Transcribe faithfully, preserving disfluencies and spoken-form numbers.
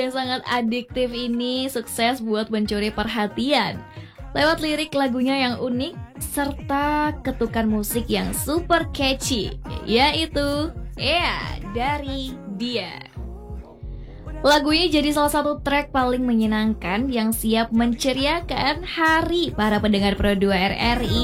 yang sangat adiktif ini sukses buat mencuri perhatian lewat lirik lagunya yang unik serta ketukan musik yang super catchy, yaitu Ya dari Dia. Lagu ini jadi salah satu track paling menyenangkan yang siap menceriakan hari para pendengar Pro dua R R I